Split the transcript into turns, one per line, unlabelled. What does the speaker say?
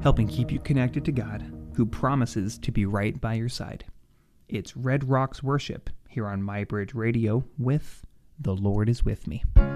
helping keep you connected to God, who promises to be right by your side. It's Red Rocks Worship here on My Bridge Radio with The Lord is With Me.